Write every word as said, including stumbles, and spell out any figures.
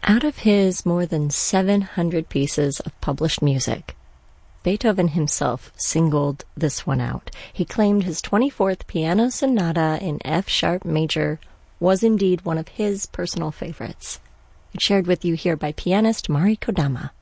Out of his more than seven hundred pieces of published music, Beethoven himself singled this one out. He claimed his twenty-fourth Piano Sonata in F-sharp major was indeed one of his personal favorites. It's shared with you here by pianist Mari Kodama.